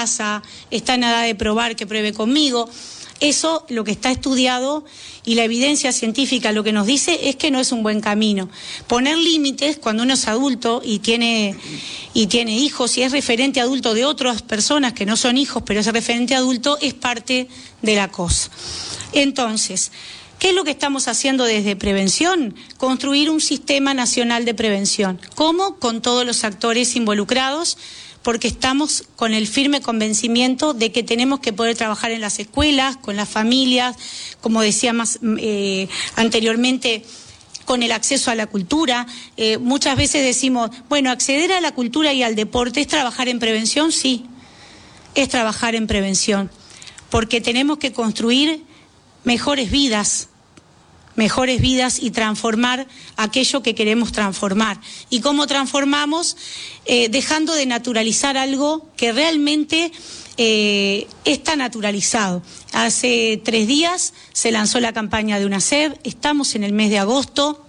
casa, está en edad de probar, que pruebe conmigo. Eso, lo que está estudiado y la evidencia científica lo que nos dice es que no es un buen camino. Poner límites cuando uno es adulto y tiene hijos y es referente adulto de otras personas que no son hijos, pero es referente adulto, es parte de la cosa. Entonces, ¿qué es lo que estamos haciendo desde prevención? Construir un sistema nacional de prevención. ¿Cómo? Con todos los actores involucrados, porque estamos con el firme convencimiento de que tenemos que poder trabajar en las escuelas, con las familias, como decía más anteriormente, con el acceso a la cultura. Muchas veces decimos, bueno, acceder a la cultura y al deporte ¿es trabajar en prevención? Sí, es trabajar en prevención, porque tenemos que construir mejores vidas y transformar aquello que queremos transformar. ¿Y cómo transformamos? Dejando de naturalizar algo que realmente está naturalizado. Hace 3 días se lanzó la campaña de UNACEF, estamos en el mes de agosto.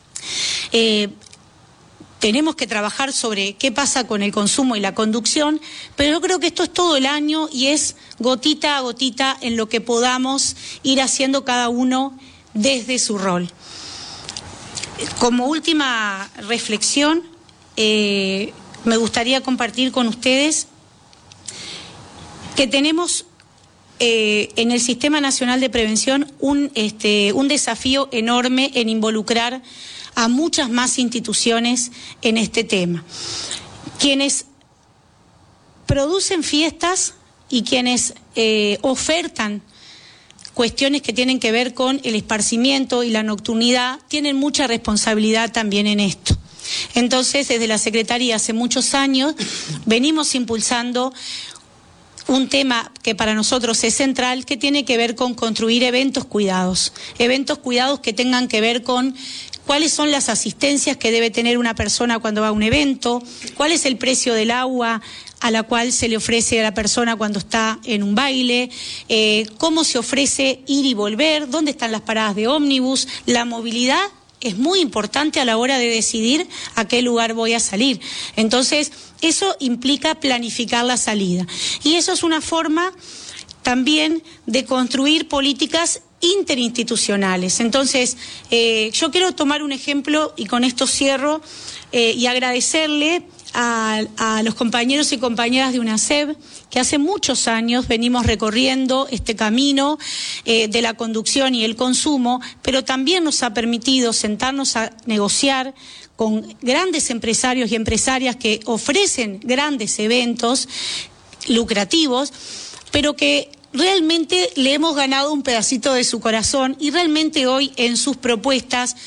Tenemos que trabajar sobre qué pasa con el consumo y la conducción, pero yo creo que esto es todo el año y es gotita a gotita en lo que podamos ir haciendo cada uno desde su rol. Como última reflexión, me gustaría compartir con ustedes que tenemos en el Sistema Nacional de Prevención un desafío enorme en involucrar a muchas más instituciones en este tema. Quienes producen fiestas y quienes ofertan cuestiones que tienen que ver con el esparcimiento y la nocturnidad tienen mucha responsabilidad también en esto. Entonces, desde la Secretaría hace muchos años venimos impulsando un tema que para nosotros es central, que tiene que ver con construir eventos cuidados que tengan que ver con cuáles son las asistencias que debe tener una persona cuando va a un evento, cuál es el precio del agua a la cual se le ofrece a la persona cuando está en un baile, cómo se ofrece ir y volver, dónde están las paradas de ómnibus. La movilidad es muy importante a la hora de decidir a qué lugar voy a salir. Entonces, eso implica planificar la salida. Y eso es una forma también de construir políticas interinstitucionales. Entonces, yo quiero tomar un ejemplo y con esto cierro y agradecerle a los compañeros y compañeras de UNACEF, que hace muchos años venimos recorriendo este camino de la conducción y el consumo, pero también nos ha permitido sentarnos a negociar con grandes empresarios y empresarias que ofrecen grandes eventos lucrativos, pero que realmente le hemos ganado un pedacito de su corazón y realmente hoy en sus propuestas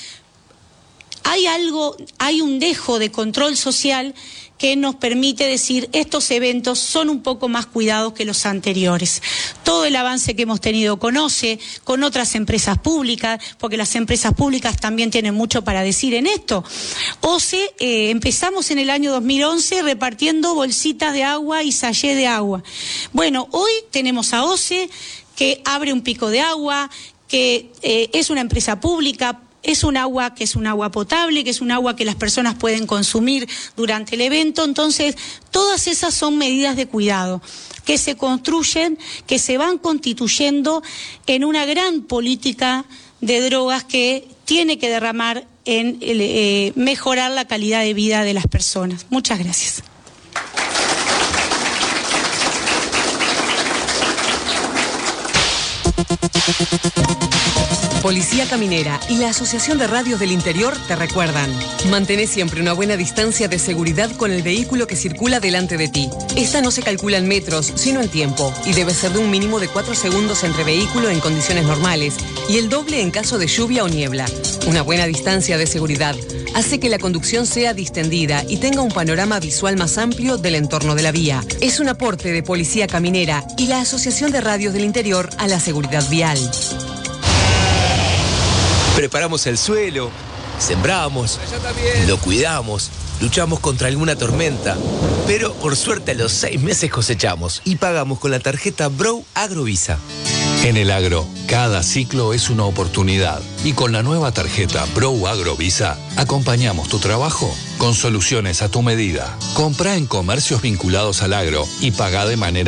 hay un dejo de control social que nos permite decir estos eventos son un poco más cuidados que los anteriores. Todo el avance que hemos tenido con OCE, con otras empresas públicas, porque las empresas públicas también tienen mucho para decir en esto. OCE, empezamos en el año 2011 repartiendo bolsitas de agua y sachets de agua. Bueno, hoy tenemos a OCE que abre un pico de agua, que es una empresa pública. Es un agua que es un agua potable, que es un agua que las personas pueden consumir durante el evento. Entonces, todas esas son medidas de cuidado que se construyen, que se van constituyendo en una gran política de drogas que tiene que derramar en mejorar la calidad de vida de las personas. Muchas gracias. Policía Caminera y la Asociación de Radios del Interior te recuerdan: mantén siempre una buena distancia de seguridad con el vehículo que circula delante de ti. Esta no se calcula en metros, sino en tiempo, y debe ser de un mínimo de 4 segundos entre vehículo en condiciones normales y el doble en caso de lluvia o niebla. Una buena distancia de seguridad hace que la conducción sea distendida y tenga un panorama visual más amplio del entorno de la vía. Es un aporte de Policía Caminera y la Asociación de Radios del Interior a la seguridad vial. Preparamos el suelo, sembramos, lo cuidamos, luchamos contra alguna tormenta, pero por suerte a los 6 meses cosechamos y pagamos con la tarjeta Bro Agrovisa. En el agro, cada ciclo es una oportunidad y con la nueva tarjeta Bro Agrovisa acompañamos tu trabajo con soluciones a tu medida. Compra en comercios vinculados al agro y paga de manera